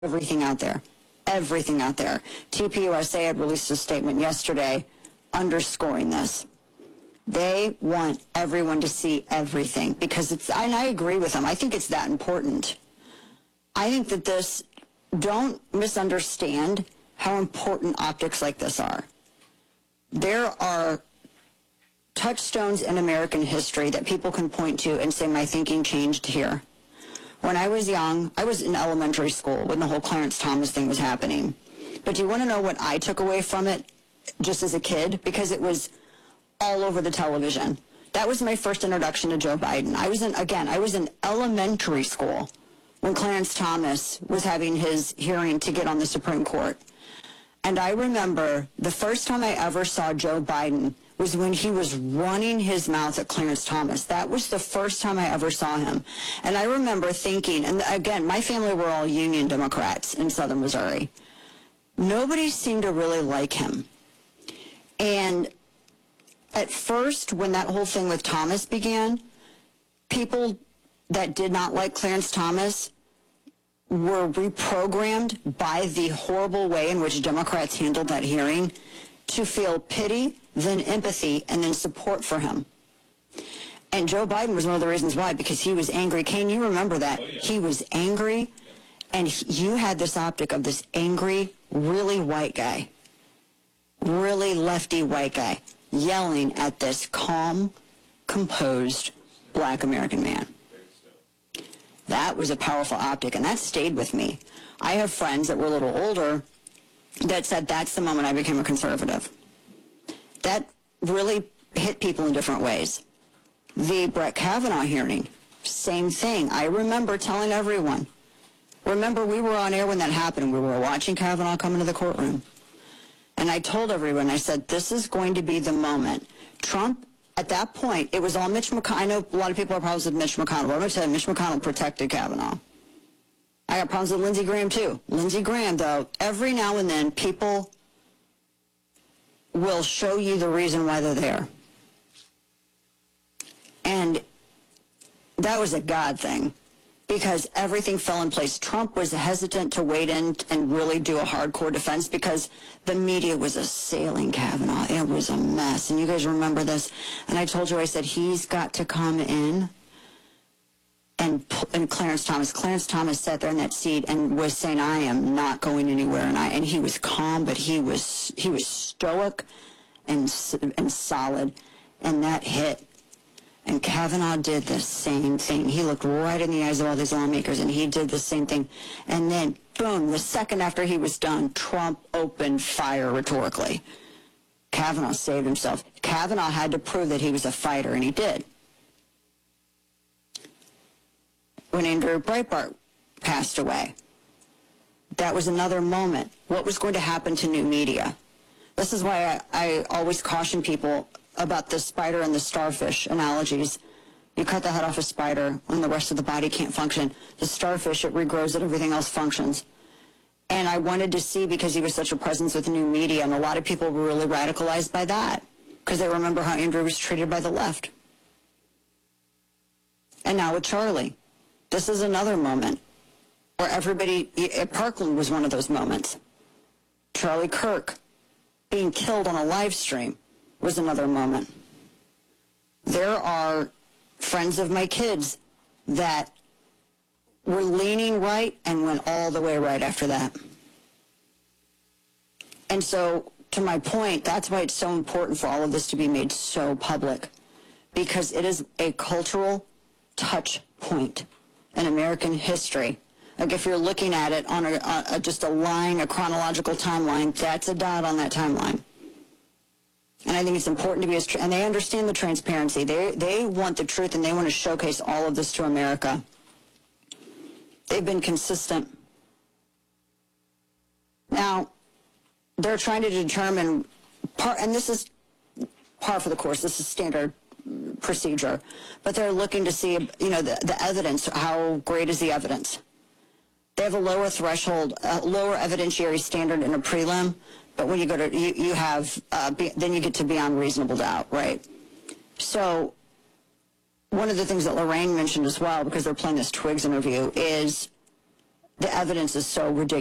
everything out there. Everything out there. TPUSA had released a statement yesterday underscoring this. They want everyone to see everything because it's, and I agree with them, I think it's that important. I think that this, don't misunderstand how important optics like this are. There are touchstones in American history that people can point to and say, my thinking changed here. When I was young, I was in elementary school when the whole Clarence Thomas thing was happening. But do you want to know what I took away from it just as a kid? Because it was all over the television. That was my first introduction to Joe Biden. I was in elementary school when Clarence Thomas was having his hearing to get on the Supreme Court. And I remember the first time I ever saw Joe Biden was when he was running his mouth at Clarence Thomas. That was the first time I ever saw him. And I remember thinking, and again, my family were all Union Democrats in southern Missouri. Nobody seemed to really like him. And at first, when that whole thing with Thomas began, people that did not like Clarence Thomas were reprogrammed by the horrible way in which Democrats handled that hearing to feel pity, then empathy, and then support for him. And Joe Biden was one of the reasons why, because he was angry. Kane, you remember that. Oh, yeah. He was angry, and you had this optic of this angry, really white guy, really lefty white guy, yelling at this calm, composed black American man. That was a powerful optic, and that stayed with me. I have friends that were a little older that said that's the moment I became a conservative. That really hit people in different ways. The Brett Kavanaugh hearing, same thing. I remember telling everyone, remember we were on air when that happened. We were watching Kavanaugh come into the courtroom. And I told everyone, I said, this is going to be the moment. Trump, at that point, it was all Mitch McConnell. I know a lot of people have problems with Mitch McConnell, but I'm going to tell you, Mitch McConnell protected Kavanaugh. I got problems with Lindsey Graham, too. Lindsey Graham, though, every now and then, people will show you the reason why they're there. And that was a God thing, because everything fell in place. Trump was hesitant to wade in and really do a hardcore defense because the media was assailing Kavanaugh. It was a mess. And you guys remember this. And I told you, I said, he's got to come in. And Clarence Thomas sat there in that seat and was saying, I am not going anywhere. And he was calm, but he was stoic and solid. And that hit. And Kavanaugh did the same thing. He looked right in the eyes of all these lawmakers, and he did the same thing. And then, boom, the second after he was done, Trump opened fire rhetorically. Kavanaugh saved himself. Kavanaugh had to prove that he was a fighter, and he did. When Andrew Breitbart passed away, that was another moment. What was going to happen to new media? This is why I always caution people about the spider and the starfish analogies. You cut the head off a spider when the rest of the body can't function. The starfish, it regrows it, everything else functions. And I wanted to see, because he was such a presence with new media, and a lot of people were really radicalized by that, because they remember how Andrew was treated by the left. And now with Charlie, this is another moment where everybody, Parkland was one of those moments. Charlie Kirk being killed on a live stream was another moment. There are friends of my kids that were leaning right and went all the way right after that. And so, to my point, that's why it's so important for all of this to be made so public, because it is a cultural touch point in American history. Like if you're looking at it on just a line, a chronological timeline, that's a dot on that timeline. And I think it's important to be and they understand the transparency. They want the truth, and they want to showcase all of this to America. They've been consistent. Now, they're trying to determine, and this is par for the course, this is standard procedure, but they're looking to see, the evidence, how great is the evidence. They have a lower threshold, a lower evidentiary standard in a prelim, but when you go to, you have, then you get to beyond reasonable doubt, right? So one of the things that Lorraine mentioned as well, because they're playing this Twiggs interview, is the evidence is so ridiculous.